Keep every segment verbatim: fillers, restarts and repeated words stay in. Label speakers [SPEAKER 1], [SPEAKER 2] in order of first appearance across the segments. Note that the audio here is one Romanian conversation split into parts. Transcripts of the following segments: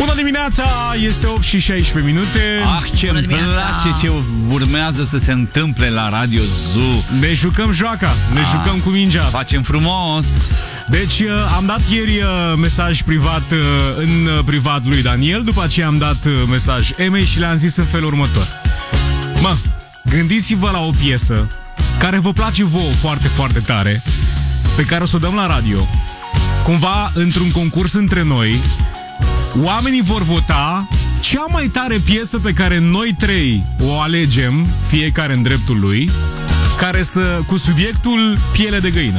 [SPEAKER 1] Bună dimineața, este opt și șaisprezece minute.
[SPEAKER 2] Ah, ce-mi place ce urmează să se întâmple la Radio Zoo.
[SPEAKER 1] Ne jucăm joaca, ne
[SPEAKER 2] ah,
[SPEAKER 1] jucăm cu mingea.
[SPEAKER 2] Facem frumos.
[SPEAKER 1] Deci am dat ieri mesaj privat în privat lui Daniel. După aceea am dat mesaj Emei și le-am zis în felul următor: mă, gândiți-vă la o piesă care vă place vouă foarte, foarte tare, pe care o să o dăm la radio. Cumva, într-un concurs între noi, oamenii vor vota cea mai tare piesă pe care noi trei o alegem, fiecare în dreptul lui, care să, cu subiectul piele de găină.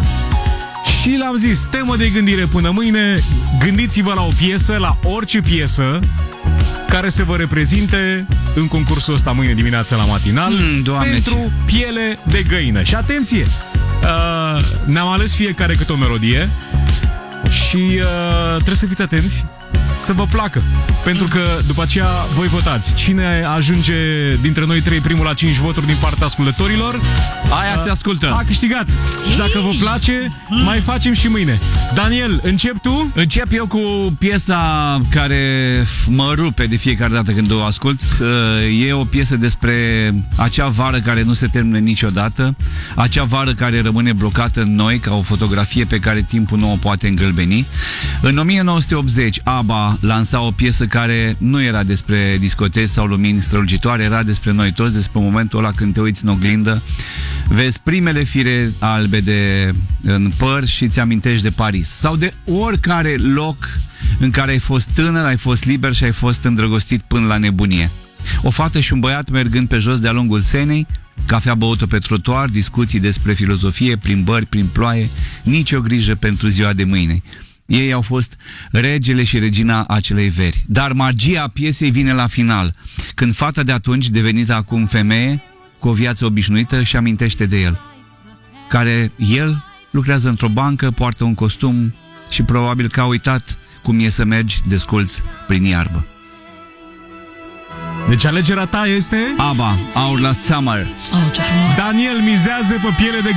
[SPEAKER 1] Și l-am zis, temă de gândire până mâine, gândiți-vă la o piesă, la orice piesă care să vă reprezinte în concursul ăsta mâine dimineața la matinal, mm, pentru ce... piele de găină. Și atenție, uh, ne-am ales fiecare câte o melodie și uh, trebuie să fiți atenți să vă placă, pentru că după aceea voi votați cine ajunge dintre noi trei primul la cinci voturi din partea ascultătorilor.
[SPEAKER 2] Aia uh, se ascultă.
[SPEAKER 1] A câștigat. Și dacă vă place, mai facem și mâine. Daniel, încep tu?
[SPEAKER 2] Încep eu cu piesa care mă rupe de fiecare dată când o ascult. E o piesă despre acea vară care nu se termină niciodată, acea vară care rămâne blocată în noi ca o fotografie pe care timpul nu o poate îngălbeni. În o mie nouă sute optzeci, ABBA lansa o piesă care nu era despre discoteci sau lumini strălucitoare, era despre noi toți, despre momentul ăla când te uiți în oglindă, vezi primele fire albe de, în păr și îți amintești de Paris. Sau de oricare loc în care ai fost tânăr, ai fost liber și ai fost îndrăgostit până la nebunie. O fată și un băiat mergând pe jos de-a lungul Senei, cafea băută pe trotuar, discuții despre filozofie, plimbări prin ploaie, nicio grijă pentru ziua de mâine. Ei au fost regele și regina acelei veri. Dar magia piesei vine la final, când fata de atunci, devenită acum femeie, cu o viață obișnuită, își amintește de el. Care el lucrează într-o bancă, poartă un costum și probabil că a uitat cum e să mergi desculți prin iarbă.
[SPEAKER 1] Deci alegerea ta este?
[SPEAKER 2] ABBA, Our Last Summer.
[SPEAKER 1] Daniel mizează pe piele de